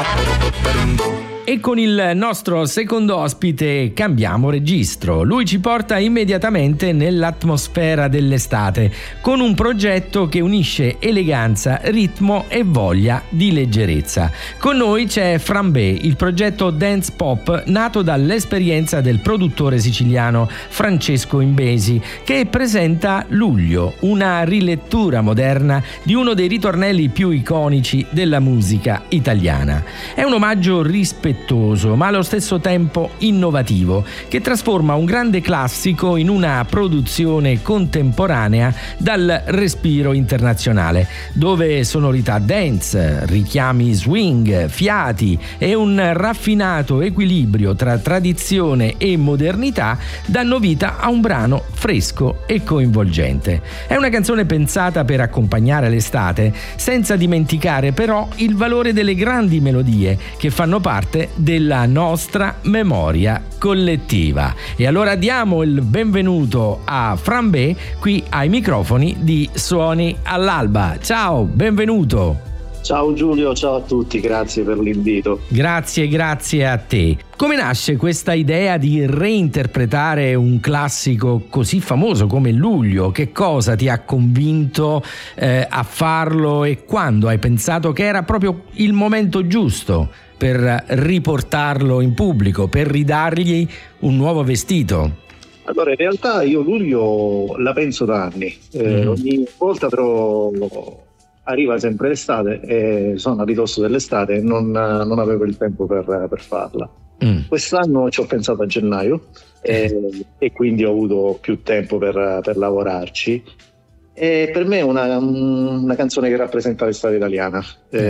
E con il nostro secondo ospite cambiamo registro. Lui ci porta immediatamente nell'atmosfera dell'estate con un progetto che unisce eleganza, ritmo e voglia di leggerezza. Con noi c'è Frambé, il progetto dance pop nato dall'esperienza del produttore siciliano Francesco Imbesi, che presenta Luglio, una rilettura moderna di uno dei ritornelli più iconici della musica italiana. È un omaggio rispettoso ma allo stesso tempo innovativo, che trasforma un grande classico in una produzione contemporanea dal respiro internazionale, dove sonorità dance, richiami swing, fiati e un raffinato equilibrio tra tradizione e modernità danno vita a un brano fresco e coinvolgente. È una canzone pensata per accompagnare l'estate, senza dimenticare però il valore delle grandi melodie che fanno parte della nostra memoria collettiva. E allora diamo il benvenuto a Frambé qui ai microfoni di Suoni all'Alba. Ciao, benvenuto. Ciao Giulio, ciao a tutti, grazie per l'invito. Grazie a te. Come nasce questa idea di reinterpretare un classico così famoso come Luglio? Che cosa ti ha convinto a farlo e quando hai pensato che era proprio il momento giusto per riportarlo in pubblico, per ridargli un nuovo vestito? Allora, in realtà io Luglio la penso da anni, ogni volta però arriva sempre l'estate e sono a ridosso dell'estate e non avevo il tempo per farla. Quest'anno ci ho pensato a gennaio e quindi ho avuto più tempo per lavorarci. E per me è una canzone che rappresenta l'estate italiana,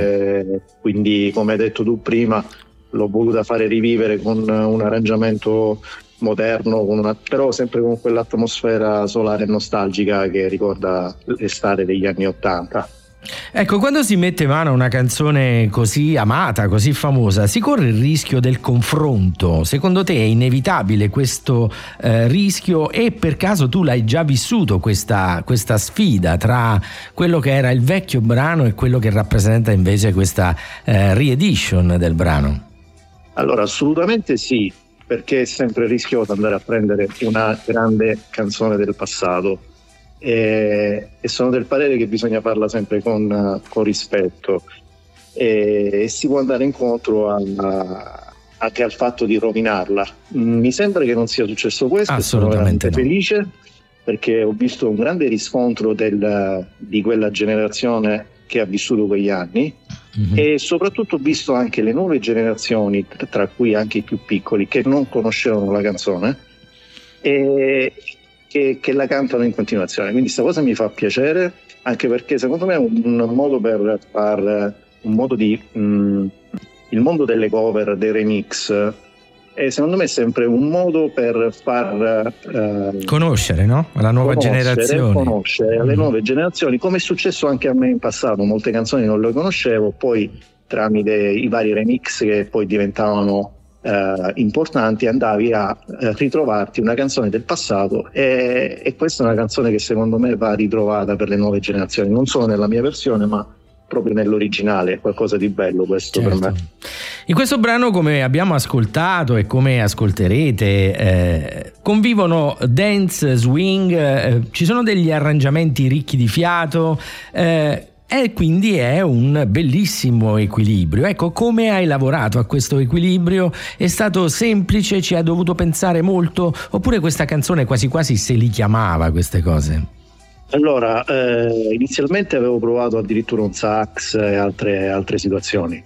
quindi come hai detto tu prima l'ho voluta fare rivivere con un arrangiamento moderno, però sempre con quell'atmosfera solare e nostalgica che ricorda l'estate degli anni '80. Ecco, quando si mette mano a una canzone così amata, così famosa, si corre il rischio del confronto. Secondo te è inevitabile questo rischio e per caso tu l'hai già vissuto questa sfida tra quello che era il vecchio brano e quello che rappresenta invece questa re-edition del brano? Allora, assolutamente sì, perché è sempre rischioso andare a prendere una grande canzone del passato. E sono del parere che bisogna farla sempre con rispetto e si può andare incontro anche al fatto di rovinarla. Mi sembra che non sia successo questo. Sono veramente felice perché ho visto un grande riscontro di quella generazione che ha vissuto quegli anni e soprattutto ho visto anche le nuove generazioni, tra cui anche i più piccoli, che non conoscevano la canzone e che la cantano in continuazione, quindi questa cosa mi fa piacere, anche perché secondo me è un modo per far il mondo delle cover, dei remix, e secondo me è sempre un modo per far conoscere, no? La nuova generazione. Conoscere alle nuove generazioni, come è successo anche a me in passato. Molte canzoni non le conoscevo, poi tramite i vari remix che poi diventavano importanti andavi a ritrovarti una canzone del passato e questa è una canzone che secondo me va ritrovata per le nuove generazioni, non solo nella mia versione ma proprio nell'originale. È qualcosa di bello questo, certo. Per me in questo brano, come abbiamo ascoltato e come ascolterete, convivono dance, swing, ci sono degli arrangiamenti ricchi di fiato, e quindi è un bellissimo equilibrio. Ecco, come hai lavorato a questo equilibrio? È stato semplice? Ci hai dovuto pensare molto? Oppure questa canzone quasi quasi se li chiamava queste cose? Allora, inizialmente avevo provato addirittura un sax e altre situazioni.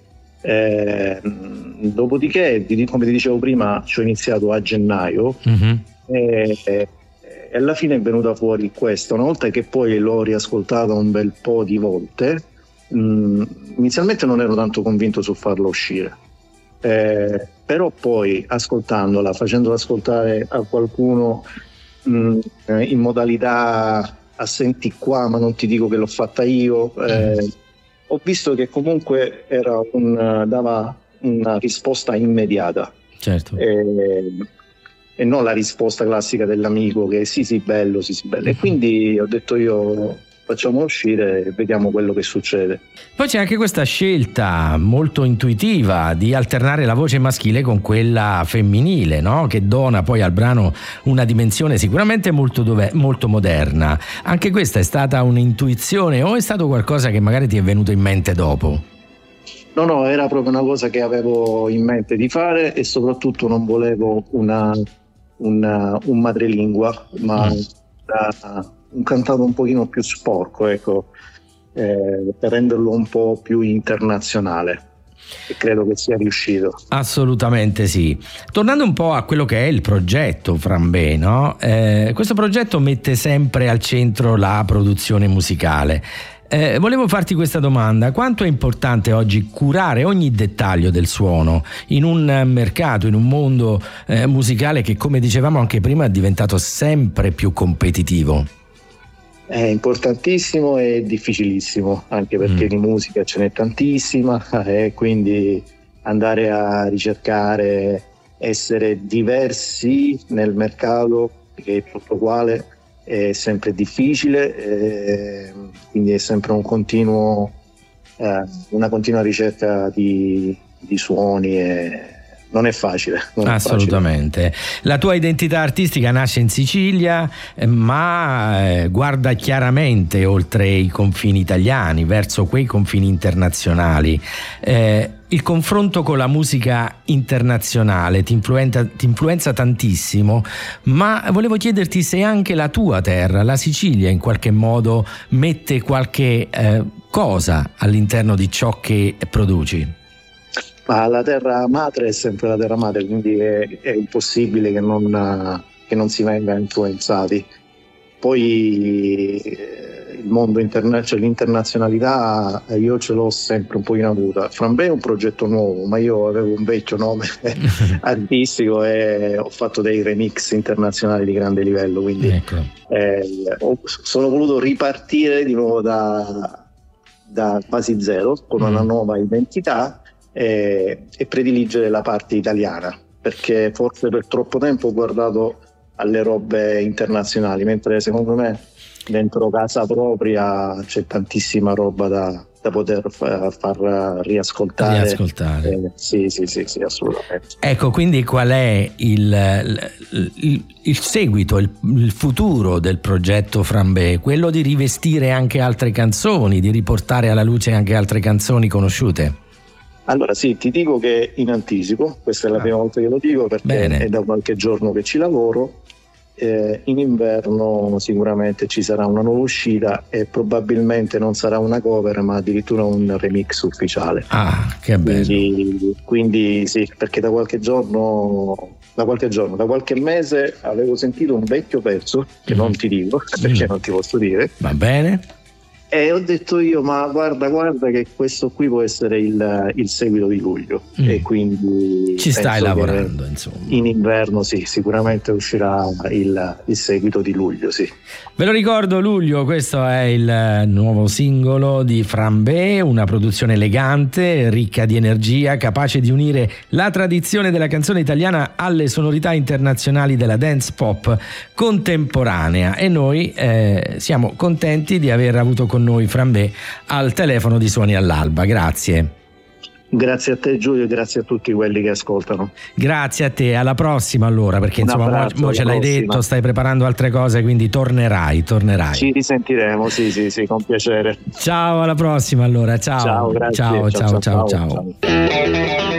Dopodiché, come ti dicevo prima, ci ho iniziato a gennaio e alla fine è venuta fuori questa. Una volta che poi l'ho riascoltata un bel po' di volte, inizialmente non ero tanto convinto sul farla uscire, però poi ascoltandola, facendola ascoltare a qualcuno in modalità "senti qua ma non ti dico che l'ho fatta io", ho visto che comunque dava una risposta immediata. Certo. E non la risposta classica dell'amico che sì bello. E quindi ho detto io facciamo uscire e vediamo quello che succede. Poi c'è anche questa scelta molto intuitiva di alternare la voce maschile con quella femminile, no? Che dona poi al brano una dimensione sicuramente molto moderna. Anche questa è stata un'intuizione o è stato qualcosa che magari ti è venuto in mente dopo? No, era proprio una cosa che avevo in mente di fare, e soprattutto non volevo un madrelingua, ma un cantato un pochino più sporco, ecco, per renderlo un po' più internazionale, e credo che sia riuscito. Assolutamente sì. Tornando un po' a quello che è il progetto Frambè, no? Questo progetto mette sempre al centro la produzione musicale. Volevo farti questa domanda: quanto è importante oggi curare ogni dettaglio del suono in un mercato, in un mondo musicale che, come dicevamo anche prima, è diventato sempre più competitivo? È importantissimo e difficilissimo, anche perché di musica ce n'è tantissima, e quindi andare a ricercare, essere diversi nel mercato, che è tutto uguale, è sempre difficile, quindi è sempre una continua ricerca di suoni, e non è facile. Assolutamente. La tua identità artistica nasce in Sicilia, ma guarda chiaramente oltre i confini italiani, verso quei confini internazionali. Il confronto con la musica internazionale ti influenza tantissimo, ma volevo chiederti se anche la tua terra, la Sicilia, in qualche modo mette qualche cosa all'interno di ciò che produci. Ma la terra madre è sempre la terra madre, quindi è impossibile che non si venga influenzati. Poi il mondo cioè l'internazionalità, io ce l'ho sempre un pochino avuta. Frambè è un progetto nuovo, ma io avevo un vecchio nome artistico e ho fatto dei remix internazionali di grande livello, quindi sono voluto ripartire di nuovo da quasi zero, con una nuova identità, e prediligere la parte italiana, perché forse per troppo tempo ho guardato alle robe internazionali, mentre secondo me dentro casa propria c'è tantissima roba da poter far riascoltare. Sì, assolutamente. Ecco, quindi qual è il seguito, il futuro del progetto Frambè? Quello di rivestire anche altre canzoni, di riportare alla luce anche altre canzoni conosciute? Allora sì, ti dico che in anticipo, questa è la prima volta che lo dico, perché è da qualche giorno che ci lavoro. In inverno sicuramente ci sarà una nuova uscita, e probabilmente non sarà una cover, ma addirittura un remix ufficiale. Che bello. Quindi sì, perché da qualche mese avevo sentito un vecchio pezzo che non ti dico perché non ti posso dire. Va bene. E ho detto io, ma guarda che questo qui può essere il seguito di luglio, e quindi ci stai lavorando, insomma. In inverno sì, sicuramente uscirà il seguito di luglio, sì. Ve lo ricordo, luglio, questo è il nuovo singolo di Frambè, una produzione elegante, ricca di energia, capace di unire la tradizione della canzone italiana alle sonorità internazionali della dance pop contemporanea, e noi siamo contenti di aver avuto con noi Frambè al telefono di Suoni all'Alba. Grazie. Grazie a te Giulio, grazie a tutti quelli che ascoltano. Grazie a te, alla prossima allora, perché insomma mo ce l'hai detto, stai preparando altre cose, quindi tornerai. Ci risentiremo, sì, con piacere. Ciao, alla prossima allora, ciao. Ciao, grazie. Ciao.